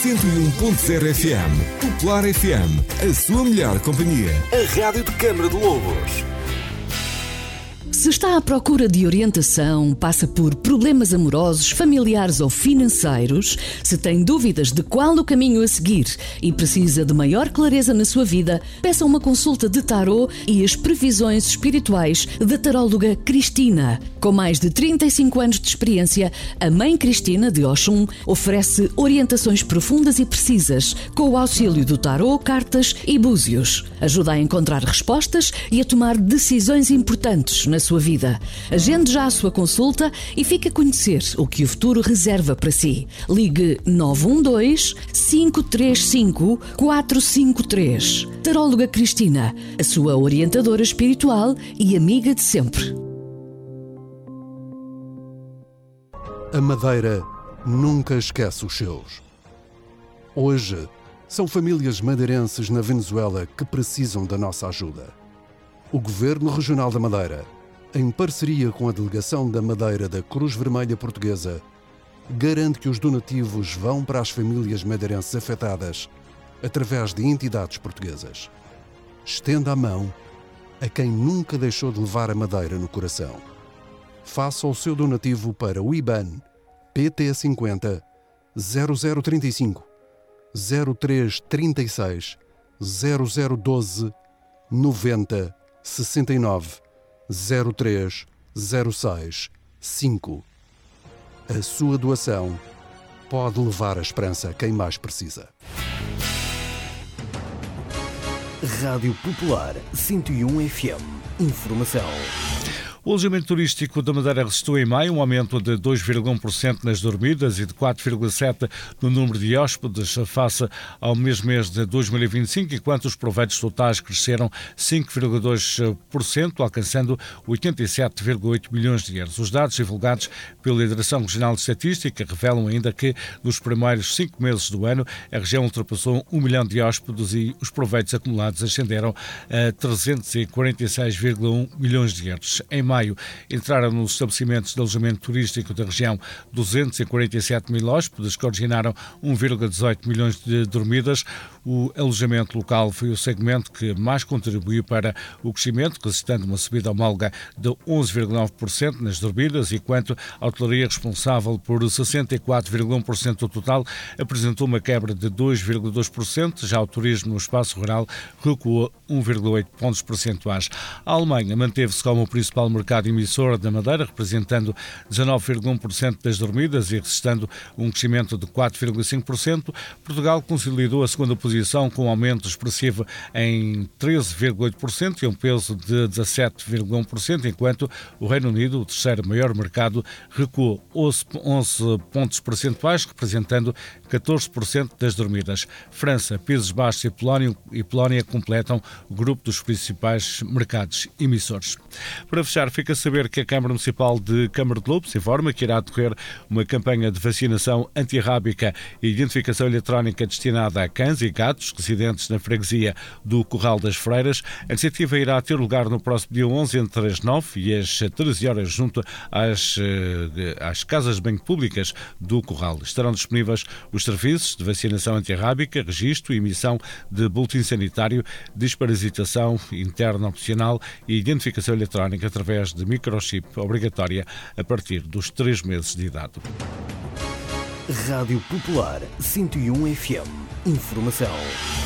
101.0 FM. Popular FM, a sua melhor companhia. A rádio de Câmara de Lobos. Se está à procura de orientação, passa por problemas amorosos, familiares ou financeiros, se tem dúvidas de qual o caminho a seguir e precisa de maior clareza na sua vida, peça uma consulta de tarô e as previsões espirituais da taróloga Cristina. Com mais de 35 anos de experiência, a Mãe Cristina de Oxum oferece orientações profundas e precisas, com o auxílio do tarô, cartas e búzios. Ajuda a encontrar respostas e a tomar decisões importantes na sua vida. Agende já a sua consulta e fique a conhecer o que o futuro reserva para si. Ligue 912-535-453. Taróloga Cristina, a sua orientadora espiritual e amiga de sempre. A Madeira nunca esquece os seus. Hoje, são famílias madeirenses na Venezuela que precisam da nossa ajuda. O Governo Regional da Madeira, em parceria com a Delegação da Madeira da Cruz Vermelha Portuguesa, garante que os donativos vão para as famílias madeirenses afetadas através de entidades portuguesas. Estenda a mão a quem nunca deixou de levar a Madeira no coração. Faça o seu donativo para o IBAN PT 50 0035 0336 0012 90 69 03 06 5. A sua doação pode levar a esperança a quem mais precisa. Rádio Popular 101 FM. Informação. O alojamento turístico da Madeira registrou em maio um aumento de 2,1% nas dormidas e de 4,7% no número de hóspedes face ao mesmo mês de 2025, enquanto os proveitos totais cresceram 5,2%, alcançando 87,8 milhões de euros. Os dados divulgados pela Direção Regional de Estatística revelam ainda que nos primeiros 5 meses do ano a região ultrapassou 1 milhão de hóspedes e os proveitos acumulados ascenderam a 346,1 milhões de euros. Em maio, entraram nos estabelecimentos de alojamento turístico da região 247 mil hóspedes, que originaram 1,18 milhões de dormidas. O alojamento local foi o segmento que mais contribuiu para o crescimento, registrando uma subida homóloga de 11,9% nas dormidas, enquanto a hotelaria, responsável por 64,1% do total, apresentou uma quebra de 2,2%. Já o turismo no espaço rural recuou 1,8 pontos percentuais. A Alemanha manteve-se como o principal mercado emissor da Madeira, representando 19,1% das dormidas e registrando um crescimento de 4,5%. Portugal consolidou a segunda posição com um aumento expressivo em 13,8% e um peso de 17,1%, enquanto o Reino Unido, o terceiro maior mercado, recuou 11 pontos percentuais, representando 14% das dormidas. França, Países Baixos e Polónia completam o grupo dos principais mercados emissores. Para fechar, fica a saber que a Câmara Municipal de Câmara de Lobos informa que irá decorrer uma campanha de vacinação antirrábica e identificação eletrónica destinada a cães e gatos residentes na freguesia do Curral das Freiras. A iniciativa irá ter lugar no próximo dia 11, entre as 9 e as 13 horas, junto às casas de banho públicas do Curral. Estarão disponíveis os serviços de vacinação antirrábica, registro e emissão de boletim sanitário, desparasitação interna opcional e identificação eletrónica através de microchip obrigatória a partir dos 3 meses de idade. Rádio Popular 101 FM. Informação.